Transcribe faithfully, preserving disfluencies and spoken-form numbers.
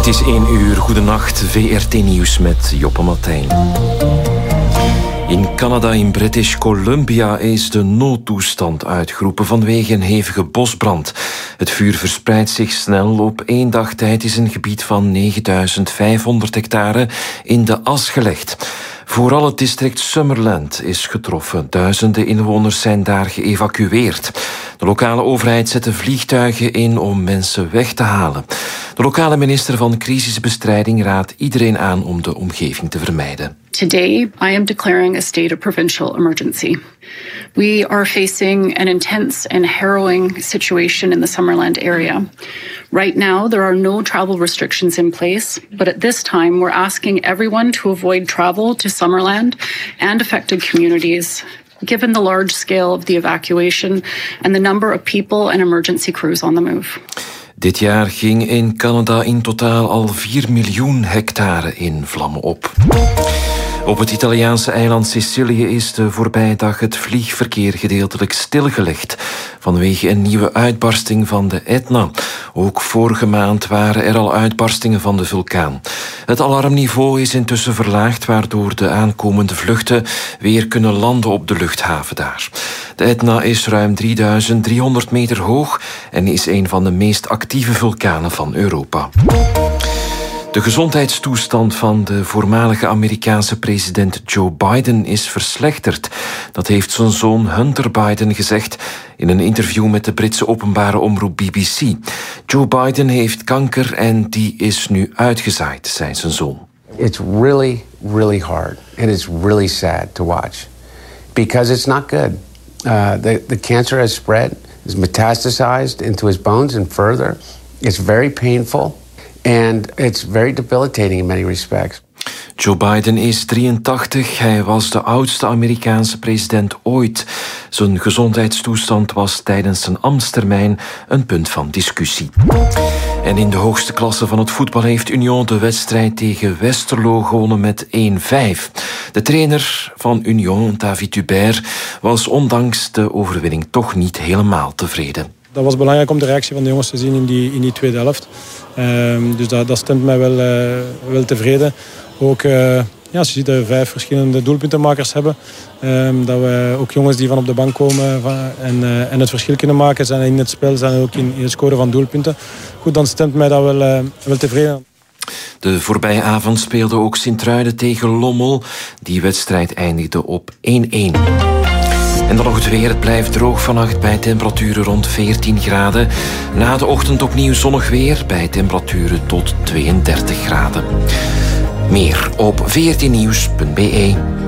Het is één uur. Goedenacht. V R T Nieuws met Joppe Martijn. In Canada, in British Columbia, is de noodtoestand uitgeroepen vanwege een hevige bosbrand. Het vuur verspreidt zich snel. Op één dag tijd is een gebied van negenduizend vijfhonderd hectare in de as gelegd. Vooral het district Summerland is getroffen. Duizenden inwoners zijn daar geëvacueerd. De lokale overheid zette vliegtuigen in om mensen weg te halen. De lokale minister van Crisisbestrijding raadt iedereen aan om de omgeving te vermijden. Today, I am declaring a state of provincial emergency. We are facing an intense and harrowing situation in the Summerland area. Right now, there are no travel restrictions in place, but at this time, we're asking everyone to avoid travel to Summerland and affected communities, given the large scale of the evacuation and the number of people and emergency crews on the move. Dit jaar ging in Canada in totaal al vier miljoen hectare in vlammen op. Op het Italiaanse eiland Sicilië is de voorbije dag het vliegverkeer gedeeltelijk stilgelegd vanwege een nieuwe uitbarsting van de Etna. Ook vorige maand waren er al uitbarstingen van de vulkaan. Het alarmniveau is intussen verlaagd, waardoor de aankomende vluchten weer kunnen landen op de luchthaven daar. De Etna is ruim drieduizend driehonderd meter hoog en is een van de meest actieve vulkanen van Europa. De gezondheidstoestand van de voormalige Amerikaanse president Joe Biden is verslechterd. Dat heeft zijn zoon Hunter Biden gezegd in een interview met de Britse openbare omroep B B C. Joe Biden heeft kanker en die is nu uitgezaaid, zei zijn zoon. It's really, really hard and it's really sad to watch because it's not good. Uh, the, the cancer has spread, is metastasized into his bones and further. It's very painful. And it's very debilitating in many respects. Joe Biden is drieëntachtig. Hij was de oudste Amerikaanse president ooit. Zijn gezondheidstoestand was tijdens zijn ambtstermijn een punt van discussie. En in de hoogste klasse van het voetbal heeft Union de wedstrijd tegen Westerlo gewonnen met één vijf. De trainer van Union, David Hubert, was ondanks de overwinning toch niet helemaal tevreden. Dat was belangrijk om de reactie van de jongens te zien in die, in die tweede helft. Um, dus dat, dat stemt mij wel, uh, wel tevreden. Ook uh, ja, als je ziet dat we vijf verschillende doelpuntenmakers hebben. Um, dat we ook jongens die van op de bank komen van, en, uh, en het verschil kunnen maken zijn in het spel, zijn ook in, in het scoren van doelpunten. Goed, dan stemt mij dat wel, uh, wel tevreden. De voorbije avond speelde ook Sint-Truiden tegen Lommel. Die wedstrijd eindigde op één-één. En dan nog het weer. Het blijft droog vannacht bij temperaturen rond veertien graden. Na de ochtend opnieuw zonnig weer bij temperaturen tot tweeëndertig graden. Meer op v r t nieuws punt b e.